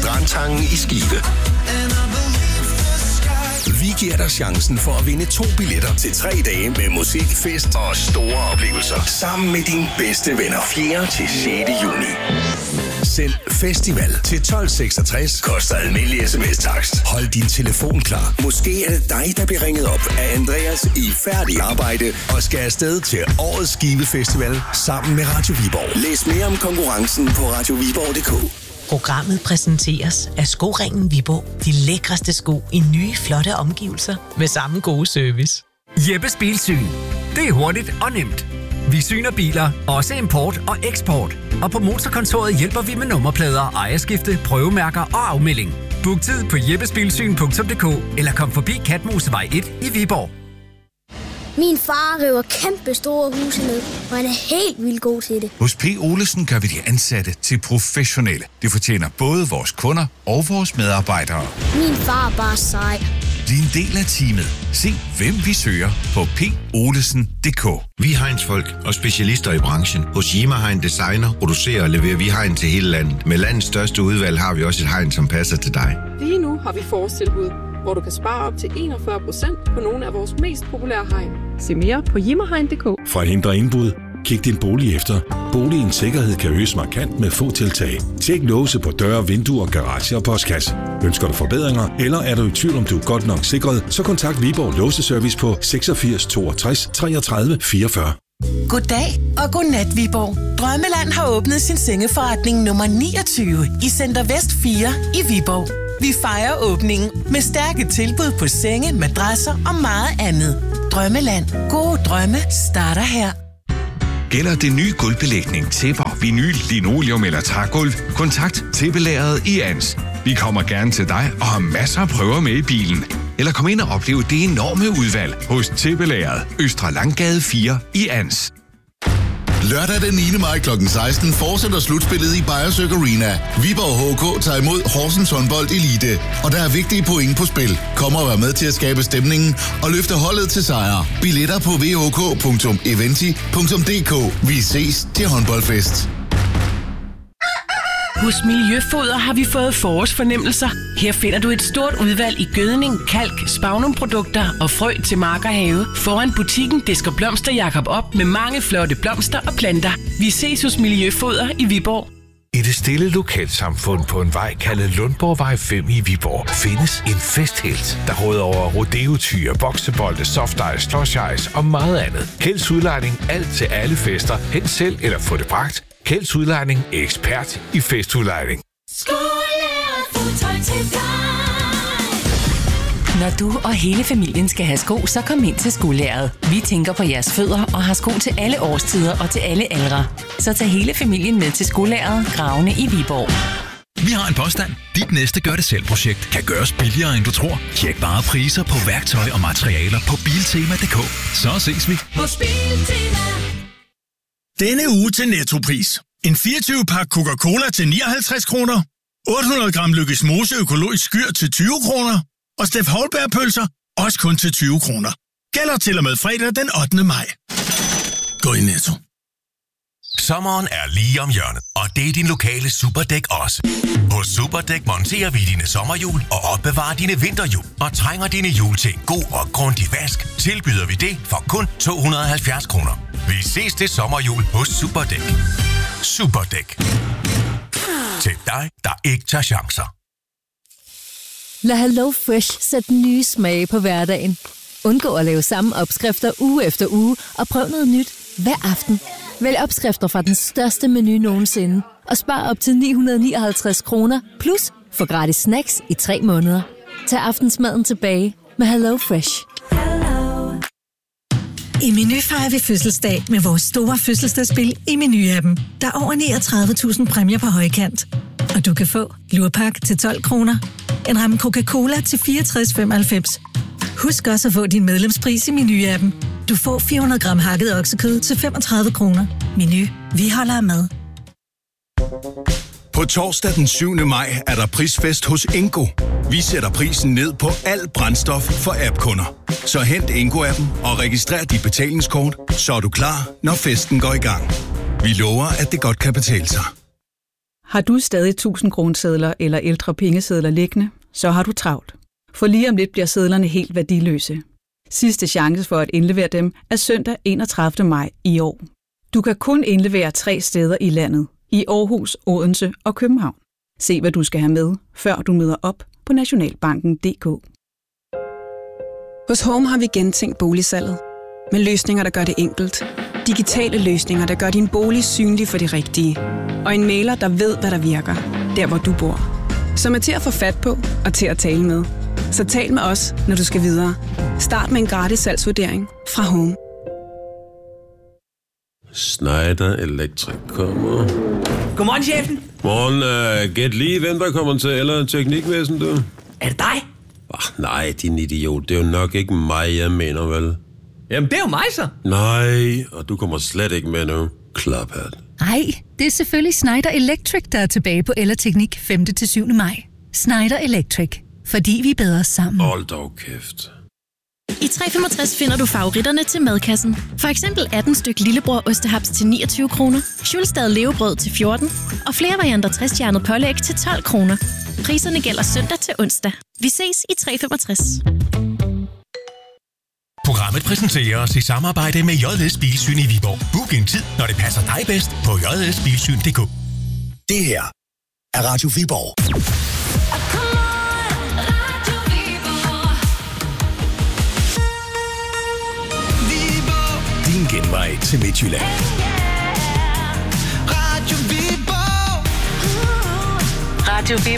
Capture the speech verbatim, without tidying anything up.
Hydranttangen i Skive. Vi giver dig chancen for at vinde to billetter til tre dage med musik, fest og store oplevelser. Sammen med dine bedste venner. fjerde til sjette juni. Send festival til tolv seksogtres. Koster almindelig sms-takst. Hold din telefon klar. Måske er det dig, der bliver ringet op af Andreas i færdig arbejde og skal afsted til årets Skive Festival sammen med Radio Viborg. Læs mere om konkurrencen på radio viborg punktum d k. Programmet præsenteres af Skoringen Viborg. De lækreste sko i nye, flotte omgivelser med samme gode service. Jeppes Bilsyn. Det er hurtigt og nemt. Vi syner biler, også import og eksport. Og på Motorkontoret hjælper vi med nummerplader, ejerskifte, prøvemærker og afmelding. Book tid på jeppesbilsyn punktum d k eller kom forbi Katmosevej et i Viborg. Min far river kæmpe store huse ned, og han er helt vildt god til det. Hos P. Olesen gør vi de ansatte til professionelle. Det fortjener både vores kunder og vores medarbejdere. Min far er bare sej. Bliv en del af teamet. Se, hvem vi søger på p olesen punktum d k. Vi er Heinz-folk og specialister i branchen. Hos Yima Hein Designer producerer og leverer vi hegn til hele landet. Med landets største udvalg har vi også et hegn, som passer til dig. Lige nu har vi forårstilbud, hvor du kan spare op til enogfyrre procent på nogle af vores mest populære hegn. Se mere på jimmerhegn punktum d k. Fra at hindre indbrud, kig din bolig efter. Boligens sikkerhed kan øges markant med få tiltag. Tjek låse på døre, vinduer, garage og postkasse. Ønsker du forbedringer, eller er du i tvivl om du er godt nok sikret, så kontakt Viborg Låseservice på seksogfirs toogtres treogtredive fireogfyrre. Goddag og godnat, Viborg. Drømmeland har åbnet sin sengeforretning nummer niogtyve i Center Vest fire i Viborg. Vi fejrer åbningen med stærke tilbud på senge, madrasser og meget andet. Drømmeland. Gode drømme starter her. Gælder det nye gulvbelægning, tæpper, vinyl, linoleum eller trægulv? Kontakt Tæppelageret i Ans. Vi kommer gerne til dig og har masser af prøver med i bilen. Eller kom ind og opleve det enorme udvalg hos Tæppelageret, Østre Langgade fire i Ans. Lørdag den niende maj klokken seksten fortsætter slutspillet i Beyersøk Arena. Viborg H K tager imod Horsens Håndbold Elite, og der er vigtige point på spil. Kom og vær med til at skabe stemningen og løfte holdet til sejr. Billetter på v h k punktum eventi punktum d k. Vi ses til håndboldfest. Hos Miljøfoder har vi fået forårsfornemmelser. Her finder du et stort udvalg i gødning, kalk, spagnumprodukter og frø til mark og have. Foran butikken disker Blomster Jakob op med mange flotte blomster og planter. Vi ses hos Miljøfoder i Viborg. I det stille lokalsamfund på en vej kaldet Lundborgvej fem i Viborg findes en festhelt, der råder over rodeotyre, boksebolde, softice, slush ice og meget andet. Kjelds Udlejning, alt til alle fester. Hent selv eller få det bragt. Kjelds Udlejning, ekspert i festudlejning. Når du og hele familien skal have sko, så kom ind til Skolæret. Vi tænker på jeres fødder og har sko til alle årstider og til alle aldre. Så tag hele familien med til Skolæret, Gravene i Viborg. Vi har en påstand. Dit næste gør-det-selv-projekt kan gøres billigere, end du tror. Tjek bare priser på værktøj og materialer på biltema punktum d k. Så ses vi. Hos Biltema. Denne uge til Nettopris. En fireogtyve pakke Coca-Cola til nioghalvtreds kroner. otte hundrede gram Lykkes Mose økologisk skyr til tyve kroner. Og Steff Holberg-pølser også kun til tyve kroner. Gælder til og med fredag den ottende maj. Gå i Netto. Sommeren er lige om hjørnet, og det er din lokale Superdæk også. Hos Superdæk monterer vi dine sommerhjul og opbevarer dine vinterhjul. Og trænger dine hjul til en god og grundig vask, tilbyder vi det for kun to hundrede og halvfjerds kroner. Vi ses til sommerhjul hos Superdæk. Superdæk. Til dig, der ikke tager chancer. Lad Hello Fresh sætte nye smage på hverdagen. Undgå at lave samme opskrifter uge efter uge, og prøv noget nyt hver aften. Vælg opskrifter fra den største menu nogensinde, og spar op til ni hundrede og nioghalvtreds kroner, plus få gratis snacks i tre måneder. Tag aftensmaden tilbage med Hello Fresh. I Meny fejrer vi fødselsdag med vores store fødselsdagsspil i Meny-appen. Der er over niogtredive tusind præmier på højkant. Og du kan få lurpak til tolv kroner, en ramme Coca-Cola til fireogtres femoghalvfems. Husk også at få din medlemspris i Meny-appen. Du får fire hundrede gram hakket oksekød til femogtredive kroner. Meny. Vi holder af mad. På torsdag den syvende maj er der prisfest hos Ingo. Vi sætter prisen ned på alt brændstof for app-kunder. Så hent Ingo-appen og registrer dit betalingskort, så er du klar, når festen går i gang. Vi lover, at det godt kan betale sig. Har du stadig tusind kronesedler eller ældre pengesedler liggende, så har du travlt. For lige om lidt bliver sedlerne helt værdiløse. Sidste chance for at indlevere dem er søndag enogtredivte maj i år. Du kan kun indlevere tre steder i landet. I Aarhus, Odense og København. Se hvad du skal have med, før du møder op på nationalbanken punktum d k. Hos Home har vi gentænkt boligsalget. Med løsninger, der gør det enkelt. Digitale løsninger, der gør din bolig synlig for de rigtige. Og en mailer, der ved, hvad der virker. Der, hvor du bor. Som er til at få fat på og til at tale med. Så tal med os, når du skal videre. Start med en gratis salgsvurdering fra Home. Schneider Electric kommer. Godmorgen, chefen. Morgen, uh, gæt lige, hvem der kommer til, eller teknikvæsen, du? Er det dig? Oh, nej, din idiot. Det er jo nok ikke mig, jeg mener, vel? Jamen, det er jo mig, så. Nej, og du kommer slet ikke med nu. Klaphat. Ej, det er selvfølgelig Schneider Electric, der er tilbage på Ellerteknik femte til syvende maj. Schneider Electric. Fordi vi er bedre sammen. Hold dog kæft. I tre femogtres finder du favoritterne til madkassen. For eksempel atten styk lillebror ostehaps til niogtyve kroner, Schulstad levebrød til fjorten og flere varianter tres-stjernet pålæg til tolv kroner. Priserne gælder søndag til onsdag. Vi ses i tre femogtres. Programmet præsenteres i samarbejde med J S Bilsyn i Viborg. Book en tid, når det passer dig bedst på j s bilsyn punktum d k. Det her er Radio Viborg. Din genvej til Midtjylland. Radio Viborg. Radio Viborg.